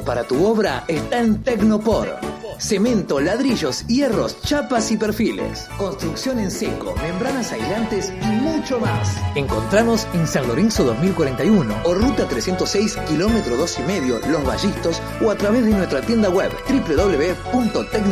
para tu obra está en Tecnopor. Cemento, ladrillos, hierros, chapas y perfiles. Construcción en seco, membranas aislantes y mucho más. Encontranos en San Lorenzo 2041 o Ruta 306, kilómetro 2,5, Los Vallistos, o a través de nuestra tienda web www.tecnopor.com.ar.